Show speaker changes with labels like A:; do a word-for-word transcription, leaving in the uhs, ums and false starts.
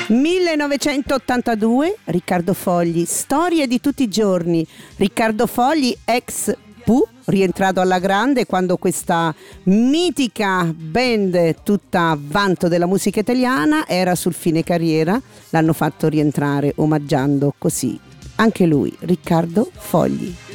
A: millenovecentottantadue, Riccardo Fogli, storie di tutti i giorni. Riccardo Fogli, ex Pooh, rientrato alla grande quando questa mitica band tutta a vanto della musica italiana era sul fine carriera. L'hanno fatto rientrare omaggiando così anche lui, Riccardo Fogli.